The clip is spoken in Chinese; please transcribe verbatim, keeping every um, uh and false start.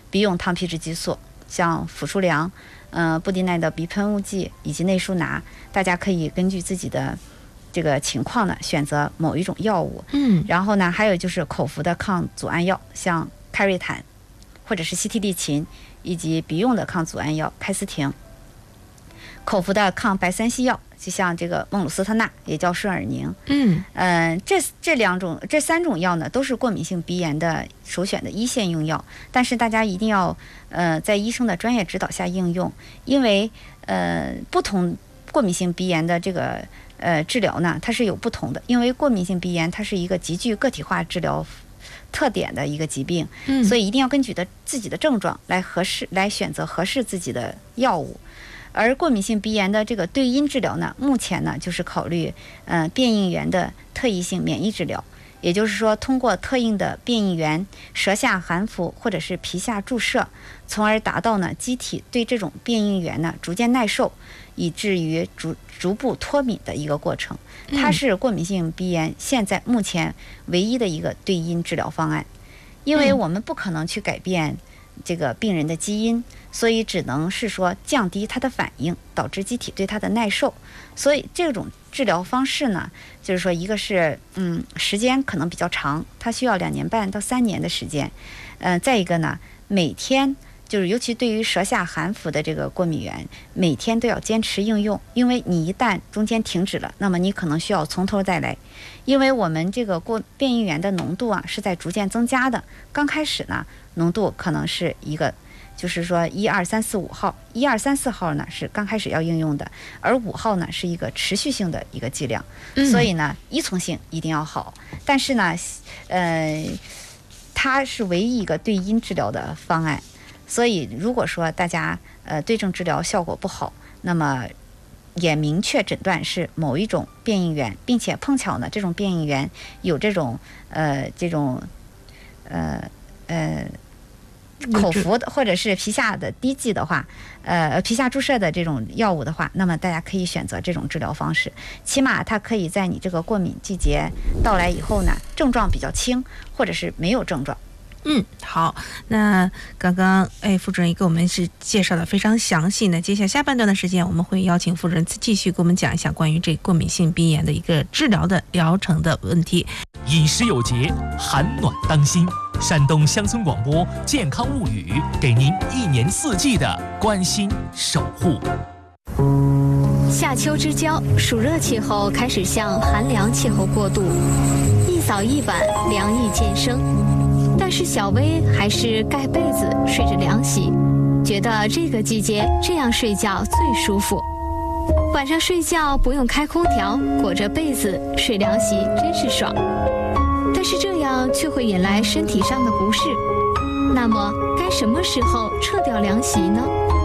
鼻用糖皮质激素，像辅舒良、呃布地奈的鼻喷雾剂以及内舒拿，大家可以根据自己的这个情况呢选择某一种药物。 嗯， 然后呢，还有就是口服的抗组胺药，像开瑞坦或者是西替利嗪，以及鼻用的抗组胺药开司廷。口服的抗白三烯药，就像这个孟鲁司特钠，也叫顺尔宁。 嗯嗯、呃，这这两种这三种药呢，都是过敏性鼻炎的首选的一线用药。但是大家一定要呃在医生的专业指导下应用，因为呃不同过敏性鼻炎的这个呃治疗呢，它是有不同的。因为过敏性鼻炎它是一个极具个体化治疗特点的一个疾病， 嗯， 所以一定要根据的自己的症状来合适来选择合适自己的药物。而过敏性鼻炎的这个对因治疗呢，目前呢就是考虑呃变应原的特异性免疫治疗，也就是说通过特应的变应原舌下含服或者是皮下注射，从而达到呢机体对这种变应原呢逐渐耐受，以至于逐逐步脱敏的一个过程。它是过敏性鼻炎现在目前唯一的一个对因治疗方案，因为我们不可能去改变这个病人的基因，所以只能是说降低它的反应，导致机体对它的耐受。所以这种治疗方式呢，就是说一个是嗯时间可能比较长，它需要两年半到三年的时间。呃，再一个呢，每天就是尤其对于舌下含服的这个过敏源，每天都要坚持应用，因为你一旦中间停止了，那么你可能需要从头再来。因为我们这个过变应原的浓度啊是在逐渐增加的，刚开始呢浓度可能是一个，就是说一二三四五号，一二三四号呢是刚开始要应用的，而五号呢是一个持续性的一个剂量， 嗯、 所以呢依从性一定要好。但是呢，呃，它是唯一一个对因治疗的方案，所以如果说大家呃对症治疗效果不好，那么也明确诊断是某一种变应原，并且碰巧呢这种变应原有这种呃这种呃呃口服的或者是皮下的滴剂的话，呃皮下注射的这种药物的话，那么大家可以选择这种治疗方式，起码它可以在你这个过敏季节到来以后呢，症状比较轻或者是没有症状。 嗯，好，那刚刚哎，副主任也给我们是介绍的非常详细。那接下来下半段的时间，我们会邀请副主任继续给我们讲一下关于这过敏性鼻炎的一个治疗的疗程的问题。 饮食有节，寒暖当心。山东乡村广播健康物语，给您一年四季的关心守护。 夏秋之交，暑热气候开始向寒凉气候过渡，一早一晚凉意渐生。但是小薇还是盖被子睡着凉席，觉得这个季节这样睡觉最舒服。晚上睡觉不用开空调，裹着被子睡凉席真是爽。但是这样却会引来身体上的不适。那么该什么时候撤掉凉席呢？